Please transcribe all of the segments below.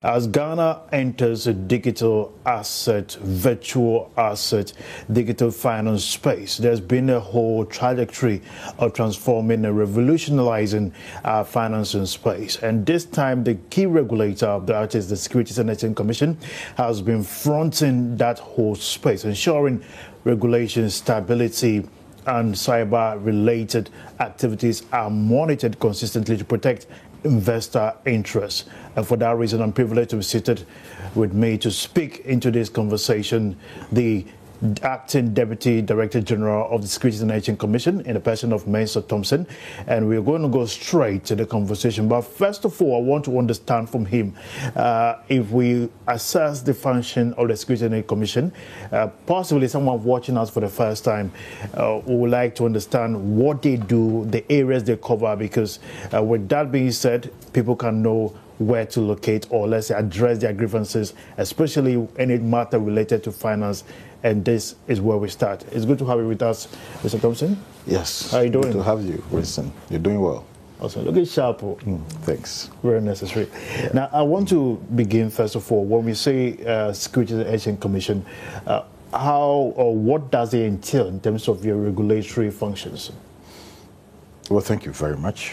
As Ghana enters a digital asset, virtual asset, digital finance space, there's been a whole trajectory of transforming and revolutionizing our financing space. And this time, the key regulator of that is the Securities and Exchange Commission has been fronting that whole space, ensuring regulation stability and cyber-related activities are monitored consistently to protect investor interests. And for that reason, I'm privileged to be seated with me to speak into this conversation, the Acting Deputy Director General of the Securities and Exchange Commission in the person of Mensah Thompson. And we're going to go straight to the conversation. But first of all, I want to understand from him, if we assess the function of the Securities and Exchange Commission, possibly someone watching us for the first time would like to understand what they do, the areas they cover, because with that being said, people can know where to locate or let's say address their grievances, especially any matter related to finance. And this is where we start. It's good to have you with us, Mr. Thompson. Yes. How are you doing? Good to have you, Winston. You're doing well. Awesome. Look at sharp. Thanks. Very necessary. Yeah. Now, I want to begin, first of all, when we say Securities and Exchange Commission, how or what does it entail in terms of your regulatory functions? Well, thank you very much.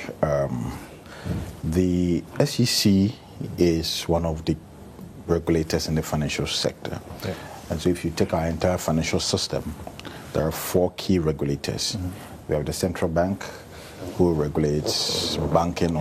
The SEC is one of the regulators in the financial sector. Yeah. And so if you take our entire financial system, there are 4 key regulators. We have the central bank, who regulates banking